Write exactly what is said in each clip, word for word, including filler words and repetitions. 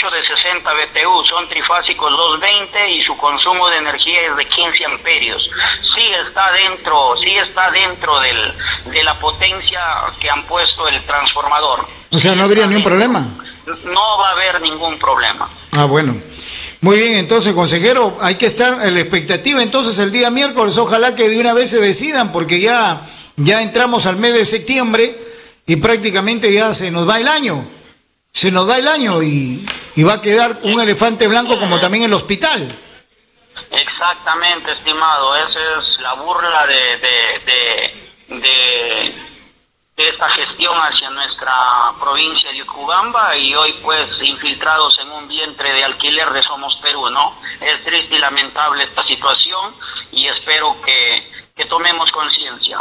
ancho de sesenta B T U, son trifásicos doscientos veinte y su consumo de energía es de quince amperios. Sí está dentro, sí está dentro del, de la potencia que han puesto el transformador. O sea, no habría ningún problema. No va a haber ningún problema. Ah, bueno. Muy bien, entonces, consejero, hay que estar en la expectativa. Entonces, el día miércoles, ojalá que de una vez se decidan, porque ya, ya entramos al mes de septiembre y prácticamente ya se nos va el año. Se nos va el año y, y va a quedar un elefante blanco como también el hospital. Exactamente, estimado. Esa es la burla de, de, de, de, de esta gestión hacia nuestra provincia de Ucubamba, y hoy pues infiltrados en un vientre de alquiler de Somos Perú, ¿no? Es triste y lamentable esta situación y espero que, que tomemos conciencia.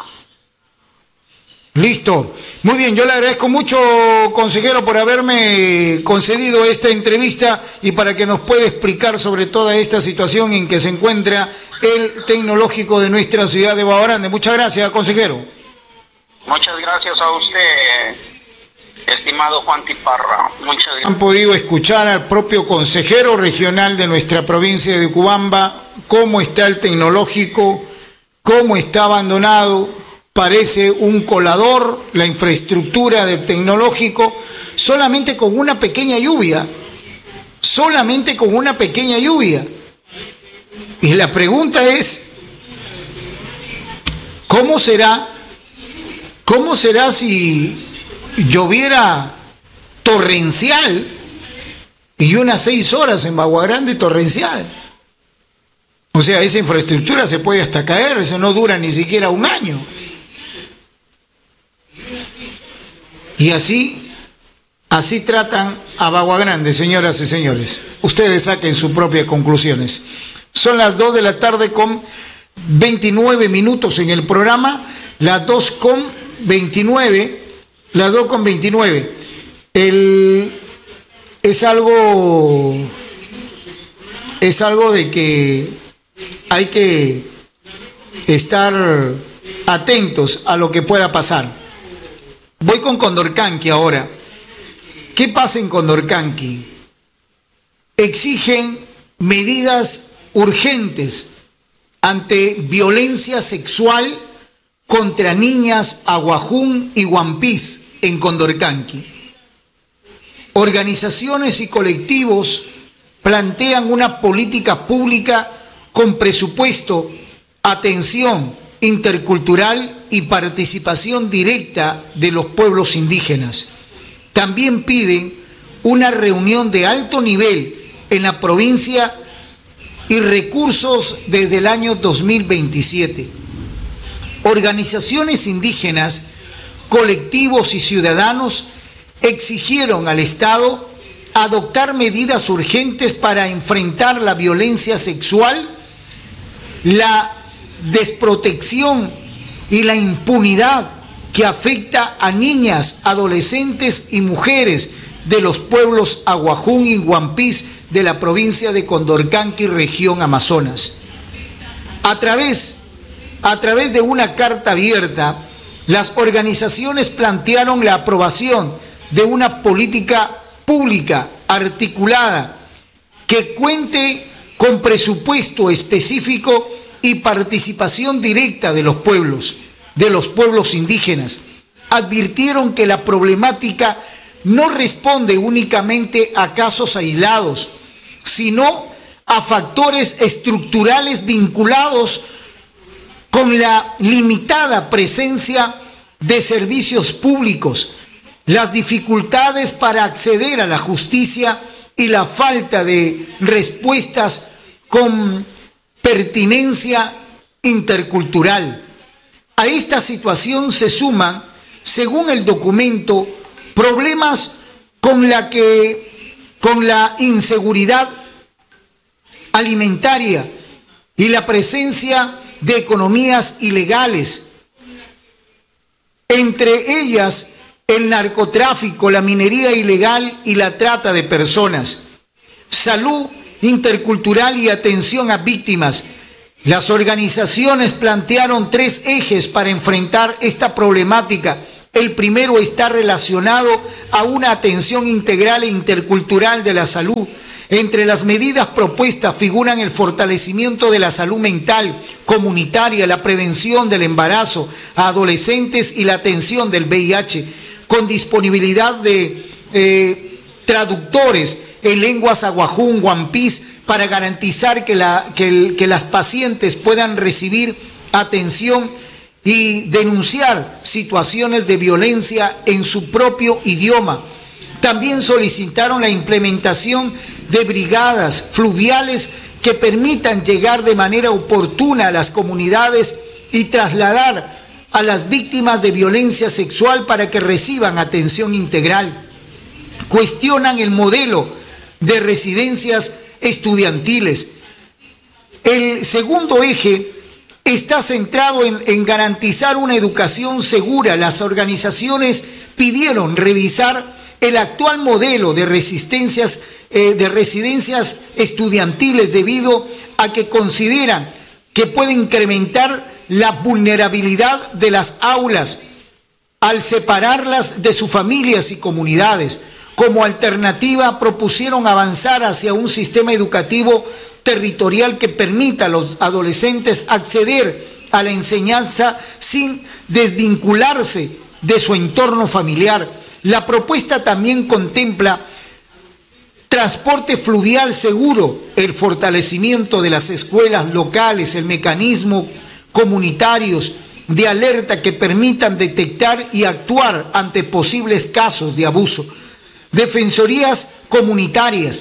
Listo. Muy bien, yo le agradezco mucho, consejero, por haberme concedido esta entrevista y para que nos pueda explicar sobre toda esta situación en que se encuentra el tecnológico de nuestra ciudad de Boa Grande. Muchas gracias, consejero. Muchas gracias a usted, estimado Juan Tiparra. Muchas gracias. Han podido escuchar al propio consejero regional de nuestra provincia de Ucubamba cómo está el tecnológico, cómo está abandonado. Parece un colador, la infraestructura del tecnológico, solamente con una pequeña lluvia, solamente con una pequeña lluvia. Y la pregunta es, ¿cómo será, cómo será si lloviera torrencial y unas seis horas en Boa Grande torrencial? O sea, esa infraestructura se puede hasta caer, eso no dura ni siquiera un año. Y así, así tratan a Boa Grande, señoras y señores. Ustedes saquen sus propias conclusiones. Son las dos de la tarde con veintinueve minutos en el programa, las dos con veintinueve, las dos con veintinueve. El, es algo, es algo de que hay que estar atentos a lo que pueda pasar. Voy con Condorcanqui ahora. ¿Qué pasa en Condorcanqui? Exigen medidas urgentes ante violencia sexual contra niñas Aguajún y Guampís en Condorcanqui. Organizaciones y colectivos plantean una política pública con presupuesto, atención intercultural y participación directa de los pueblos indígenas. También piden una reunión de alto nivel en la provincia y recursos desde el año dos mil veintisiete. Organizaciones indígenas, colectivos y ciudadanos exigieron al Estado adoptar medidas urgentes para enfrentar la violencia sexual, la desprotección y la impunidad que afecta a niñas, adolescentes y mujeres de los pueblos Aguajún y Guampís de la provincia de Condorcanqui, región Amazonas. A través, a través de una carta abierta, las organizaciones plantearon la aprobación de una política pública articulada que cuente con presupuesto específico y participación directa de los pueblos, de los pueblos indígenas. Advirtieron que la problemática no responde únicamente a casos aislados, sino a factores estructurales vinculados con la limitada presencia de servicios públicos, las dificultades para acceder a la justicia y la falta de respuestas con pertinencia intercultural. A esta situación se suman, según el documento, problemas con la que con la inseguridad alimentaria y la presencia de economías ilegales, entre ellas el narcotráfico, la minería ilegal y la trata de personas, salud intercultural y atención a víctimas. Las organizaciones plantearon tres ejes para enfrentar esta problemática El primero está relacionado a una atención integral e intercultural de la salud. Entre las medidas propuestas figuran el fortalecimiento de la salud mental comunitaria, la prevención del embarazo a adolescentes y la atención del V I H, con disponibilidad de eh, traductores en lenguas aguajún, guampís, para garantizar que, la, que, el, que las pacientes puedan recibir atención y denunciar situaciones de violencia en su propio idioma. También solicitaron la implementación de brigadas fluviales que permitan llegar de manera oportuna a las comunidades y trasladar a las víctimas de violencia sexual para que reciban atención integral. Cuestionan el modelo de residencias estudiantiles. El segundo eje está centrado en, en garantizar una educación segura. Las organizaciones pidieron revisar el actual modelo de resistencias, eh, de residencias estudiantiles debido a que consideran que puede incrementar la vulnerabilidad de las aulas al separarlas de sus familias y comunidades. Como alternativa propusieron avanzar hacia un sistema educativo territorial que permita a los adolescentes acceder a la enseñanza sin desvincularse de su entorno familiar. La propuesta también contempla transporte fluvial seguro, el fortalecimiento de las escuelas locales, el mecanismo comunitarios de alerta que permitan detectar y actuar ante posibles casos de abuso. Defensorías comunitarias.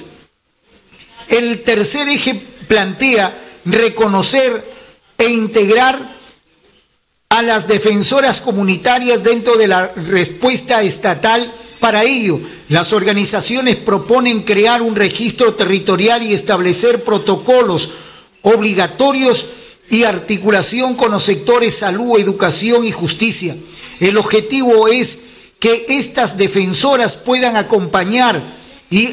El tercer eje plantea reconocer e integrar a las defensoras comunitarias dentro de la respuesta estatal. Para ello, las organizaciones proponen crear un registro territorial y establecer protocolos obligatorios y articulación con los sectores salud, educación y justicia. El objetivo es que estas defensoras puedan acompañar y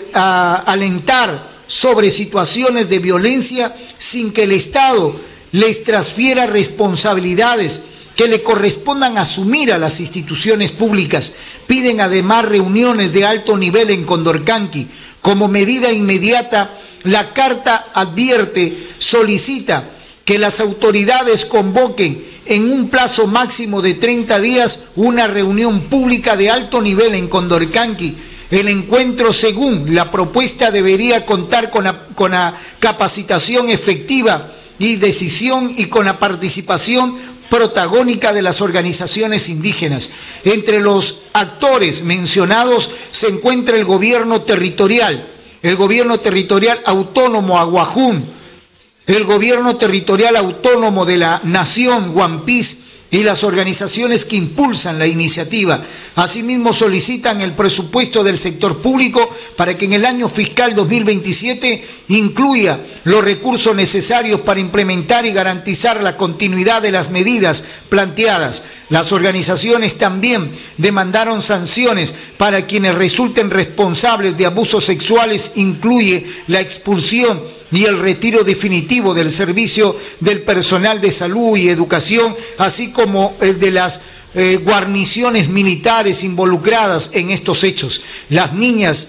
alentar sobre situaciones de violencia sin que el Estado les transfiera responsabilidades que le correspondan asumir a las instituciones públicas. Piden además reuniones de alto nivel en Condorcanqui. Como medida inmediata, la carta advierte, solicita que las autoridades convoquen en un plazo máximo de treinta días una reunión pública de alto nivel en Condorcanqui. El encuentro, según la propuesta, debería contar con la, con la capacitación efectiva y decisión y con la participación protagónica de las organizaciones indígenas. Entre los actores mencionados se encuentra el gobierno territorial, el gobierno territorial autónomo Aguajún, el gobierno territorial autónomo de la nación Guampís y las organizaciones que impulsan la iniciativa. Asimismo, solicitan el presupuesto del sector público para que en el año fiscal dos mil veintisiete incluya los recursos necesarios para implementar y garantizar la continuidad de las medidas planteadas. Las organizaciones también demandaron sanciones para quienes resulten responsables de abusos sexuales, incluye la expulsión y el retiro definitivo del servicio del personal de salud y educación, así como el de las eh, guarniciones militares involucradas en estos hechos. Las niñas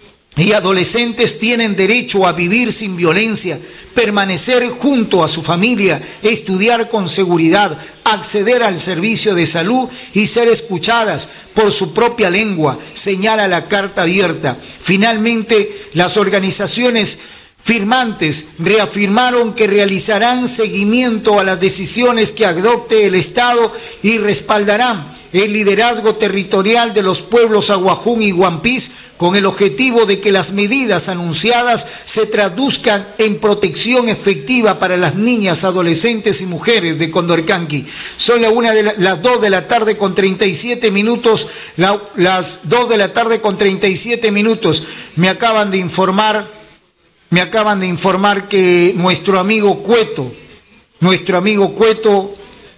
y adolescentes tienen derecho a vivir sin violencia, permanecer junto a su familia, estudiar con seguridad, acceder al servicio de salud y ser escuchadas por su propia lengua, señala la carta abierta. Finalmente, las organizaciones firmantes reafirmaron que realizarán seguimiento a las decisiones que adopte el Estado y respaldarán el liderazgo territorial de los pueblos Aguajún y Guampís con el objetivo de que las medidas anunciadas se traduzcan en protección efectiva para las niñas, adolescentes y mujeres de Condorcanqui. Son la una de la, las dos de la tarde con treinta y siete minutos, la, las dos de la tarde con treinta y siete minutos. Me acaban de informar Me acaban de informar que nuestro amigo Cueto, nuestro amigo Cueto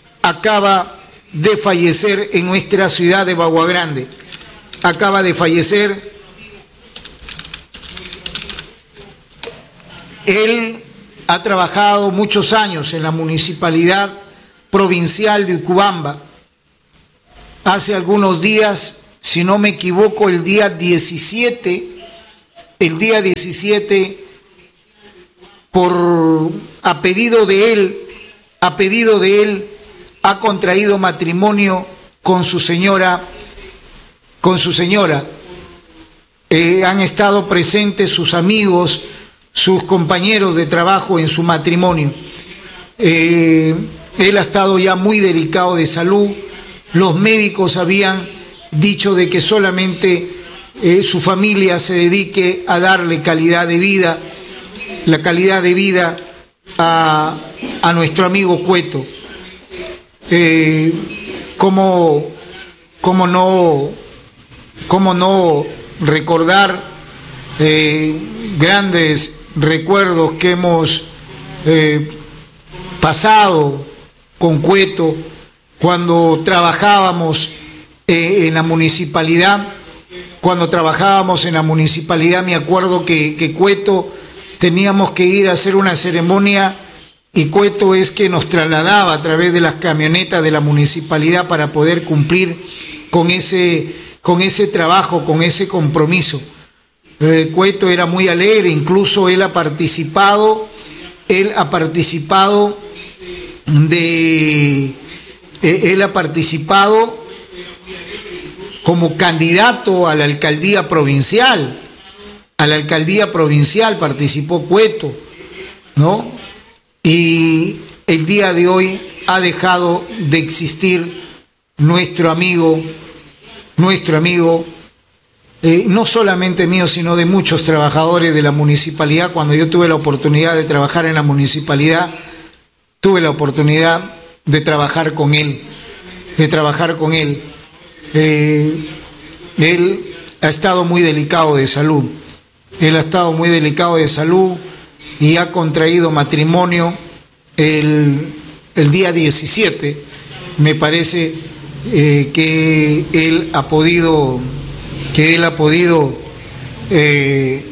acaba de fallecer en nuestra ciudad de Bagua Grande. Acaba de fallecer. Él ha trabajado muchos años en la municipalidad provincial de Ucubamba hace algunos días, si no me equivoco, el día diecisiete, el día diecisiete, por, a pedido de él, a pedido de él, ha contraído matrimonio con su señora, con su señora. Eh, han estado presentes sus amigos, sus compañeros de trabajo en su matrimonio. Eh, él ha estado ya muy delicado de salud. Los médicos habían dicho de que solamente eh, su familia se dedique a darle calidad de vida, la calidad de vida a, a nuestro amigo Cueto. Eh, ¿cómo, cómo no, cómo no recordar eh, grandes recuerdos que hemos eh, pasado con Cueto cuando trabajábamos eh, en la municipalidad? Cuando trabajábamos en la municipalidad, me acuerdo que, que Cueto teníamos que ir a hacer una ceremonia y Cueto es que nos trasladaba a través de las camionetas de la municipalidad para poder cumplir con ese, con ese trabajo, con ese compromiso. Eh, Cueto era muy alegre, incluso él ha participado, él ha participado de, eh, él ha participado como candidato a la alcaldía provincial, a la alcaldía provincial participó Cueto, ¿no? Y el día de hoy ha dejado de existir nuestro amigo, nuestro amigo, eh, no solamente mío, sino de muchos trabajadores de la municipalidad. Cuando yo tuve la oportunidad de trabajar en la municipalidad, tuve la oportunidad de trabajar con él, de trabajar con él. Eh, él ha estado muy delicado de salud, él ha estado muy delicado de salud y ha contraído matrimonio el, el día diecisiete, me parece eh, que él ha podido, que él ha podido, eh,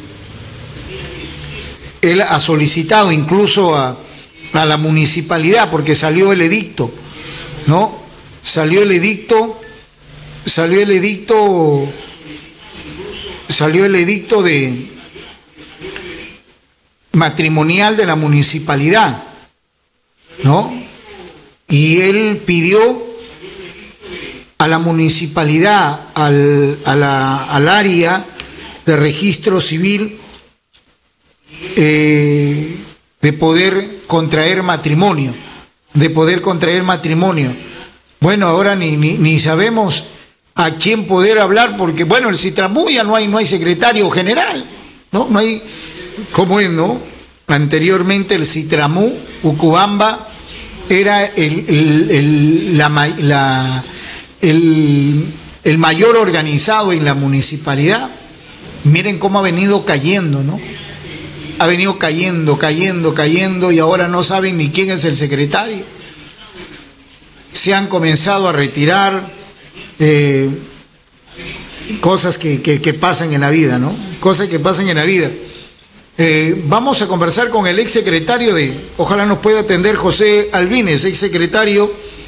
él ha solicitado incluso a, a la municipalidad, porque salió el edicto, ¿no? Salió el edicto, salió el edicto, salió el edicto de matrimonial de la municipalidad, ¿no? Y él pidió a la municipalidad, al, a la, al área de registro civil, eh, de poder contraer matrimonio, de poder contraer matrimonio. Bueno, ahora ni, ni, ni sabemos a quién poder hablar, porque bueno, el Citramú ya no hay, no hay secretario general, ¿no? No hay, ¿cómo es, no? Anteriormente el Citramú, Ucubamba, era el, el, el, la, la, el, el mayor organizado en la municipalidad. Miren cómo ha venido cayendo, ¿no? Ha venido cayendo, cayendo, cayendo, y ahora no saben ni quién es el secretario. Se han comenzado a retirar eh, cosas que, que, que pasan en la vida, ¿no? Cosas que pasan en la vida. Eh, vamos a conversar con el ex secretario de, ojalá nos pueda atender José Albines, ex secretario,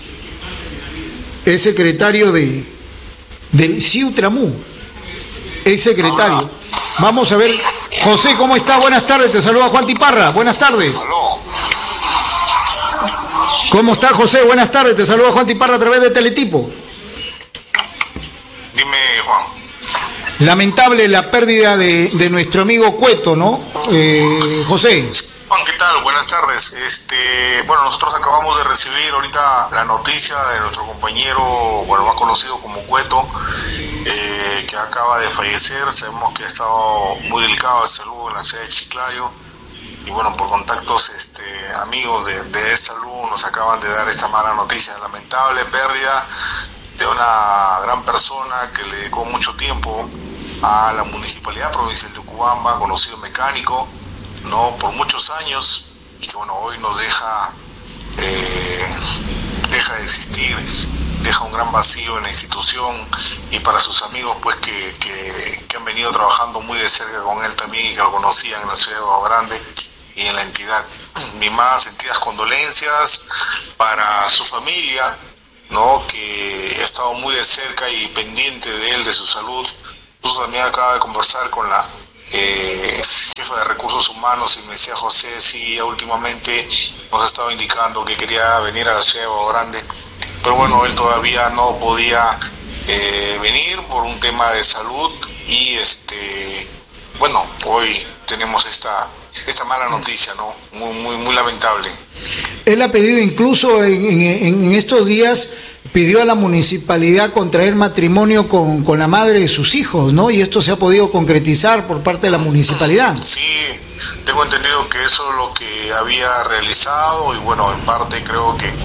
ex secretario de del Ciutramú, ex secretario. Vamos a ver, José, ¿cómo está? Buenas tardes, te saluda Juan Tiparra, buenas tardes. ¿Cómo está, José? Buenas tardes, te saluda Juan Tiparra a través de Teletipo. Dime, Juan. Lamentable la pérdida de, de nuestro amigo Cueto, ¿no? Eh, José. Juan, ¿qué tal? Buenas tardes. Este, bueno, nosotros acabamos de recibir ahorita la noticia de nuestro compañero, bueno, más conocido como Cueto, eh, que acaba de fallecer. Sabemos que ha estado muy delicado de salud en la sede de Chiclayo. Y bueno, por contactos este, amigos de, de salud nos acaban de dar esta mala noticia. Lamentable pérdida de una gran persona que le dedicó mucho tiempo a la Municipalidad Provincial de Ucubamba, conocido mecánico, no por muchos años, y que bueno, hoy nos deja eh, deja de existir, deja un gran vacío en la institución, y para sus amigos pues que, que, que han venido trabajando muy de cerca con él también y que lo conocían en la ciudad de Agua Grande y en la entidad. Mis más sentidas condolencias para su familia, ¿no? Que he estado muy de cerca y pendiente de él, de su salud. Incluso también acaba de conversar con la eh, jefa de recursos humanos y me decía: José, sí, últimamente nos ha estado indicando que quería venir a la ciudad de Boa Grande, pero bueno, él todavía no podía eh, venir por un tema de salud y este bueno, hoy tenemos esta esta mala noticia, ¿no? Muy muy muy lamentable. Él ha pedido incluso en, en, en estos días, pidió a la municipalidad contraer matrimonio con, con la madre de sus hijos, ¿no? Y esto se ha podido concretizar por parte de la municipalidad. Sí, tengo entendido que eso es lo que había realizado y bueno, en parte creo que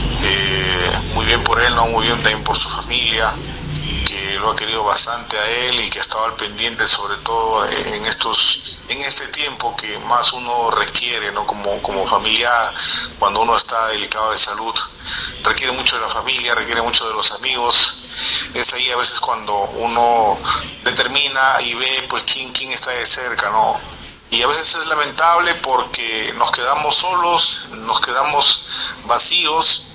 eh, muy bien por él, ¿no? Muy bien también por su familia, que lo ha querido bastante a él y que ha estado al pendiente, sobre todo en estos en este tiempo que más uno requiere, ¿no? Como como familiar, cuando uno está delicado de salud, requiere mucho de la familia, requiere mucho de los amigos. Es ahí a veces cuando uno determina y ve pues quién quién está de cerca, ¿no? Y a veces es lamentable porque nos quedamos solos, nos quedamos vacíos.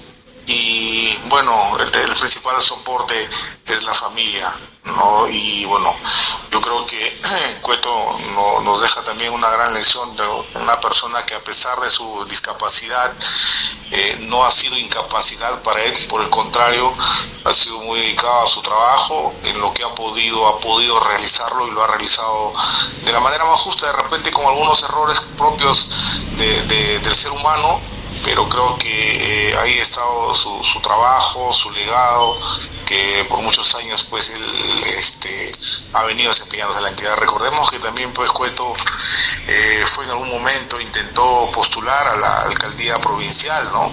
Y bueno, el, el principal soporte es la familia, ¿no? Y bueno, yo creo que Cueto no, nos deja también una gran lección de una persona que a pesar de su discapacidad eh, no ha sido incapacidad para él, por el contrario, ha sido muy dedicado a su trabajo, en lo que ha podido, ha podido realizarlo y lo ha realizado de la manera más justa, de repente con algunos errores propios de, de, del ser humano, pero creo que eh, ahí ha estado su, su trabajo, su legado, que por muchos años pues él este, ha venido desempeñándose en la entidad. Recordemos que también pues Cueto eh, fue en algún momento, intentó postular a la alcaldía provincial, ¿no?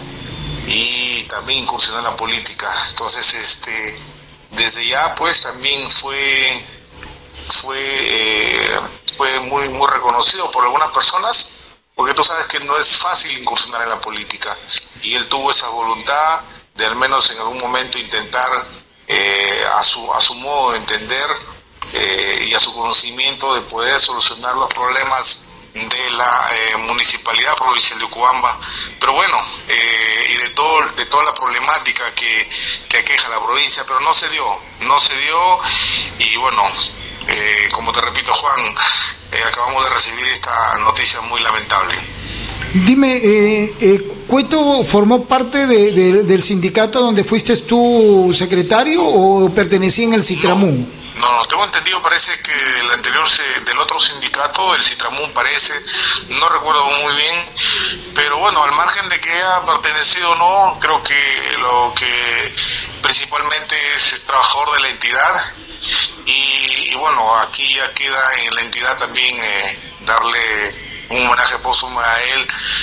Y también incursionó en la política. Entonces, este, desde ya pues también fue, fue, eh, fue muy, muy reconocido por algunas personas, porque tú sabes que no es fácil incursionar en la política, y él tuvo esa voluntad de al menos en algún momento intentar eh, a su a su modo de entender eh, y a su conocimiento de poder solucionar los problemas de la eh, municipalidad provincial de Ucubamba, pero bueno, eh, y de todo de toda la problemática que, que aqueja la provincia, pero no se dio, no se dio, y bueno, eh, como te repito, Juan, eh, acabamos de recibir esta noticia muy lamentable. Dime, eh, eh, ¿Cueto formó parte de, de, del sindicato donde fuiste tú secretario o pertenecía en el Citramún? No, no, tengo entendido, parece que el anterior, se, del otro sindicato, el Citramún parece, no recuerdo muy bien, pero bueno, al margen de que haya pertenecido o no, creo que lo que principalmente es trabajador de la entidad, y, y bueno, aquí ya queda en la entidad también eh, darle un homenaje póstumo a él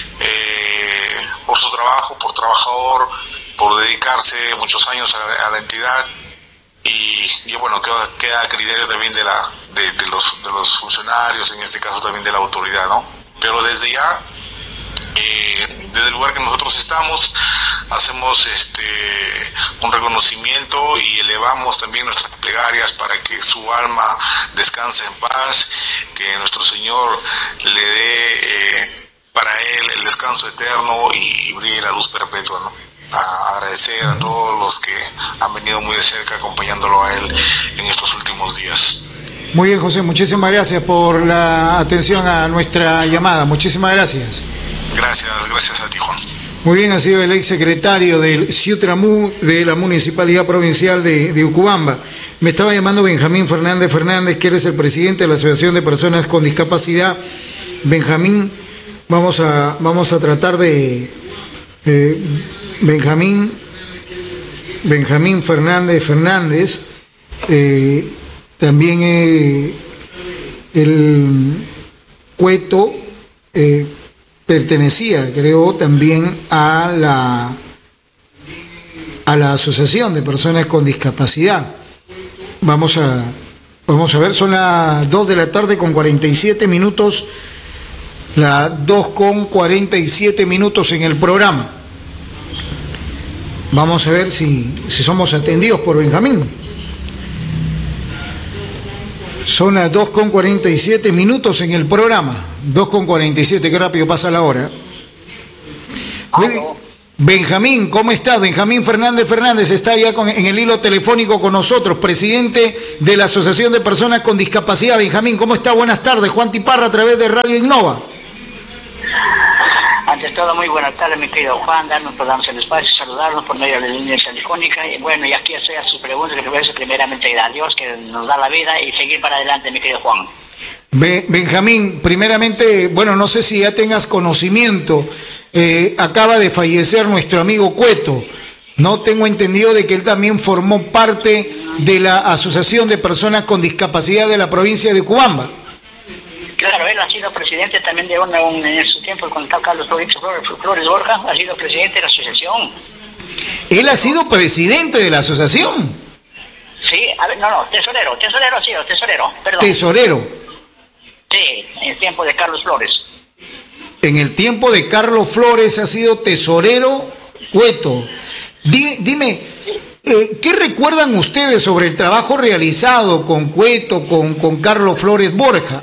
eh, por su trabajo, por trabajador, por dedicarse muchos años a la, a la entidad. Y, y bueno, queda, queda a criterio también de la de, de los de los funcionarios, en este caso también de la autoridad, ¿no? Pero desde ya, eh, desde el lugar que nosotros estamos, hacemos este un reconocimiento y elevamos también nuestras plegarias para que su alma descanse en paz, que nuestro Señor le dé eh, para él el descanso eterno y, y brille la luz perpetua, ¿no? A agradecer a todos los que han venido muy de cerca acompañándolo a él en estos últimos días. Muy bien, José, muchísimas gracias por la atención a nuestra llamada. Muchísimas gracias. Gracias, gracias a ti, Juan. Muy bien, ha sido el ex secretario del Ciutramú de la Municipalidad Provincial de, de Ucubamba. Me estaba llamando Benjamín Fernández Fernández, que eres el presidente de la Asociación de Personas con Discapacidad. Benjamín, vamos a, vamos a tratar de... Eh, Benjamín Benjamín Fernández Fernández eh, también eh, el Cueto eh, pertenecía, creo, también a la a la Asociación de Personas con Discapacidad. Vamos a vamos a ver, son las dos de la tarde con cuarenta y siete minutos, las dos con cuarenta y siete minutos en el programa. Vamos a ver si, si somos atendidos por Benjamín. Son las dos con cuarenta y siete minutos en el programa. dos con cuarenta y siete, qué rápido pasa la hora. ¿Aló? Benjamín, ¿cómo estás? Benjamín Fernández Fernández está ya con, en el hilo telefónico con nosotros, presidente de la Asociación de Personas con Discapacidad. Benjamín, ¿cómo está? Buenas tardes. Juan Tiparra a través de Radio Innova. Ante todo, muy buenas tardes, mi querido Juan, darnos, por darnos el espacio, saludarnos por medio de la línea telefónica, y bueno, y aquí estoy a sus preguntas, que le voy a decir primeramente a Dios, que nos da la vida, y seguir para adelante, mi querido Juan. Be Benjamín, primeramente, bueno, no sé si ya tengas conocimiento, eh, acaba de fallecer nuestro amigo Cueto, no tengo entendido de que él también formó parte de la Asociación de Personas con Discapacidad de la provincia de Cubamba. Claro, él ha sido presidente también de una, un, en su tiempo, cuando estaba Carlos Flores, Flores Borja, ha sido presidente de la asociación. ¿Él ha sido presidente de la asociación? Sí, a ver, no, no, tesorero, tesorero ha sido, tesorero, perdón. Tesorero. Sí, en el tiempo de Carlos Flores. En el tiempo de Carlos Flores ha sido tesorero Cueto. Dime, dime eh, ¿qué recuerdan ustedes sobre el trabajo realizado con Cueto, con, con Carlos Flores Borja?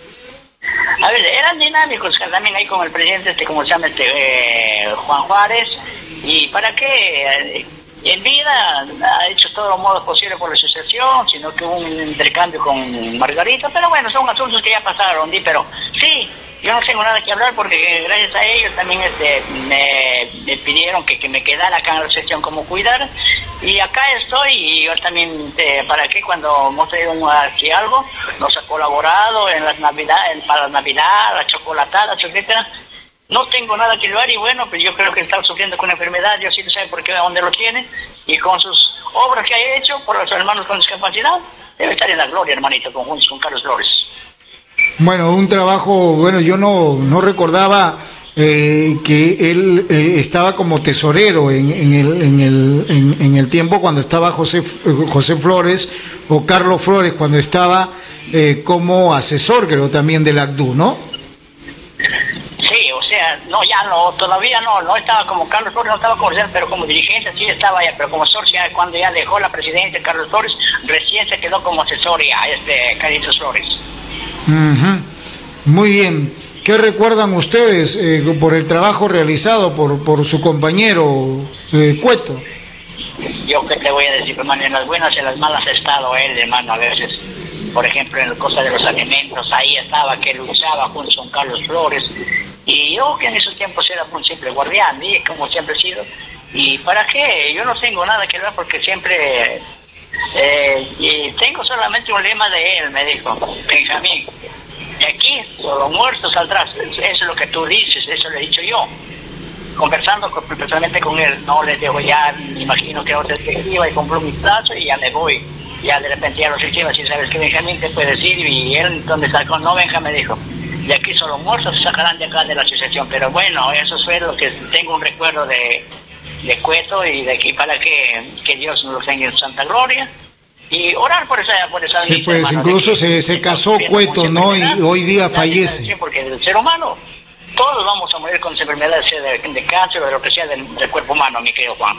A ver, eran dinámicos también ahí con el presidente, este, como se llama, este, eh, Juan Juárez, y para qué, eh, en vida ha hecho todos los modos posibles por la asociación, sino que hubo un intercambio con Margarita, pero bueno, son asuntos que ya pasaron, ¿sí? Pero sí, yo no tengo nada que hablar porque gracias a ellos también este, me, me pidieron que, que me quedara acá en la asociación como cuidar, y acá estoy, y yo también, te, para qué, cuando hemos traído aquí algo, nos ha colaborado en las navidades, para la Navidad, las chocolatadas, etcétera. No tengo nada que llevar, y bueno, pues yo creo que está sufriendo con una enfermedad, Dios sí sabe por qué, dónde lo tiene, y con sus obras que ha hecho por los hermanos con discapacidad, debe estar en la gloria, hermanito, con, con Carlos Flores. Bueno, un trabajo, bueno, yo no, no recordaba eh, que él eh, estaba como tesorero en, en, el, en, el, en, en el tiempo cuando estaba José, José Flores, o Carlos Flores cuando estaba eh, como asesor, creo, también del A C D U, ¿no? Sí, o sea, no, ya no, todavía no, no estaba como Carlos Flores, no estaba como asesor, pero como dirigente sí estaba ya, pero como asesor ya, cuando ya dejó la presidencia Carlos Flores, recién se quedó como asesor ya, este, Carlitos Flores. Uh-huh. Muy bien. ¿Qué recuerdan ustedes eh, por el trabajo realizado por, por su compañero eh, Cueto? Yo que te voy a decir, hermano, en las buenas y en las malas ha estado él, hermano, a veces. Por ejemplo, en la cosa de los alimentos, ahí estaba que luchaba junto con Carlos Flores. Y yo que en esos tiempos era un simple guardián, y como siempre he sido. ¿Y para qué? Yo no tengo nada que ver porque siempre... Eh, y tengo solamente un lema de él, me dijo, Benjamín, de aquí, solo muertos saldrás. Eso es lo que tú dices, eso lo he dicho yo. Conversando con, personalmente con él, no les dejo ya, me imagino que otra vez iba y compró mi plazo y ya me voy. Ya de repente ya los hicimos, si sabes que Benjamín te puede decir, y él, ¿dónde está? No, Benjamín, me dijo, de aquí solo muertos se sacarán de acá de la asociación. Pero bueno, eso fue lo que tengo un recuerdo de, de Cueto, y de aquí para que, que Dios nos lo tenga en santa gloria. Y orar por esa, por esa sí, pues hermano, incluso se, se casó Cueto, ¿no? Y hoy día fallece. Porque el ser humano, todos vamos a morir con esa enfermedad, sea de, de cáncer o de lo que sea del, del cuerpo humano, mi querido Juan.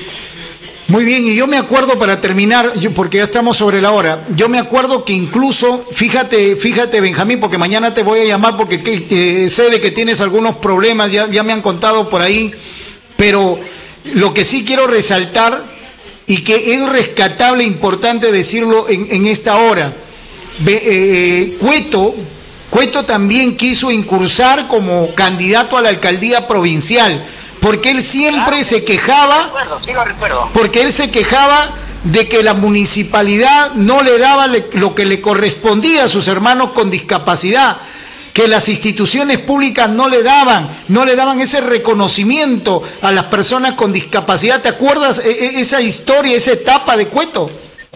Muy bien, y yo me acuerdo, para terminar, yo, porque ya estamos sobre la hora, yo me acuerdo que incluso, fíjate, fíjate Benjamín, porque mañana te voy a llamar porque que, que, sé de que tienes algunos problemas, ya, ya me han contado por ahí, pero lo que sí quiero resaltar, y que es rescatable, importante decirlo en, en esta hora, Be, eh, Cueto, Cueto también quiso incursar como candidato a la alcaldía provincial, porque él siempre claro, se quejaba, sí, recuerdo, sí lo recuerdo. porque él se quejaba de que la municipalidad no le daba le, lo que le correspondía a sus hermanos con discapacidad, que las instituciones públicas no le daban, no le daban ese reconocimiento a las personas con discapacidad. ¿Te acuerdas e esa historia, esa etapa de Cueto?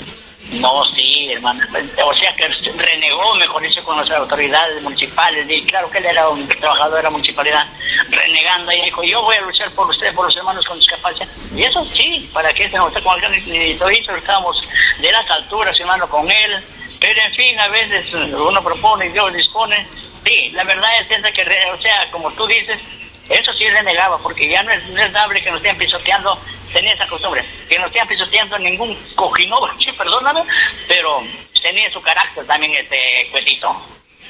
No, sí, hermano. O sea que renegó, mejor dicho, con las autoridades municipales. Y claro que él era un trabajador de la municipalidad, renegando, y dijo, yo voy a luchar por ustedes, por los hermanos con discapacidad. Y eso sí, para que se nos esté con el todo eso, estábamos de las alturas, hermano, con él. Pero en fin, a veces uno propone y Dios dispone. Sí, la verdad es esa que, o sea, como tú dices, eso sí renegaba, porque ya no es, no es dable que nos estén pisoteando, tenía esa costumbre, que nos estén pisoteando ningún cojinobo, sí, perdóname, pero tenía su carácter también este Cuetito.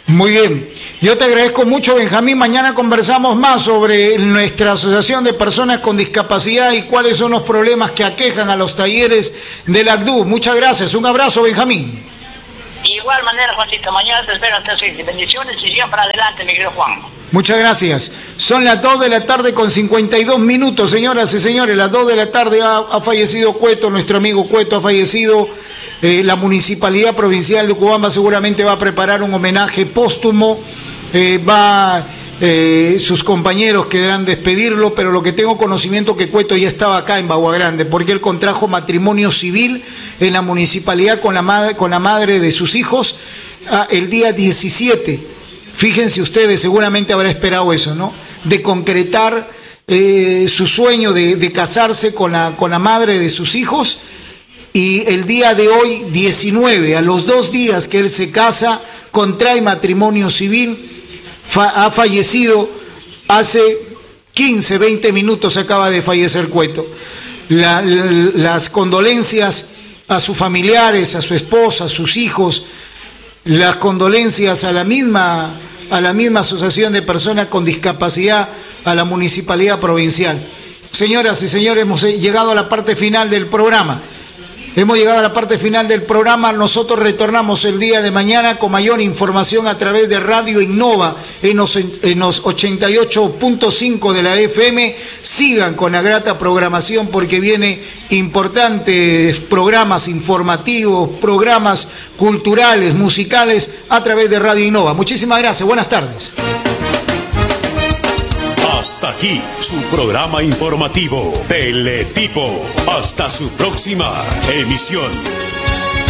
Muy bien, yo te agradezco mucho, Benjamín. Mañana conversamos más sobre nuestra asociación de personas con discapacidad y cuáles son los problemas que aquejan a los talleres del A C D U. Muchas gracias, un abrazo, Benjamín. Igual manera, Juancito, mañana te espero hasta seis. Bendiciones y siempre adelante, mi querido Juan. Muchas gracias. Son las dos de la tarde con cincuenta y dos minutos, señoras y señores. Las dos de la tarde ha, ha fallecido Cueto, nuestro amigo Cueto ha fallecido. Eh, la Municipalidad Provincial de Ucubamba seguramente va a preparar un homenaje póstumo. Eh, va, eh, sus compañeros querrán despedirlo, pero lo que tengo conocimiento que Cueto ya estaba acá en Bagua Grande, porque él contrajo matrimonio civil en la municipalidad con la madre, con la madre de sus hijos ah, el día diecisiete. Fíjense ustedes, seguramente habrá esperado eso, ¿no? De concretar eh, su sueño de, de casarse con la, con la madre de sus hijos. Y el día de hoy, diecinueve, a los dos días que él se casa, contrae matrimonio civil, fa- ha fallecido hace quince, veinte minutos, acaba de fallecer Cueto. La, la, las condolencias a sus familiares, a su esposa, a sus hijos, las condolencias a la misma, a la misma asociación de personas con discapacidad, a la Municipalidad Provincial. Señoras y señores, hemos llegado a la parte final del programa. Hemos llegado a la parte final del programa. Nosotros retornamos el día de mañana con mayor información a través de Radio Innova en los, en los ochenta y ocho punto cinco de la F M. Sigan con la grata programación porque viene importantes programas informativos, programas culturales, musicales a través de Radio Innova. Muchísimas gracias. Buenas tardes. Hasta aquí su programa informativo Teletipo. Hasta su próxima emisión.